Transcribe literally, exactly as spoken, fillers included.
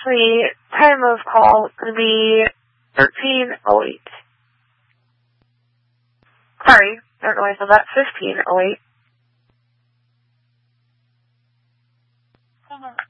actually, time of call going to be thirteen oh eight. Sorry, I don't know why I said that. fifteen oh eight.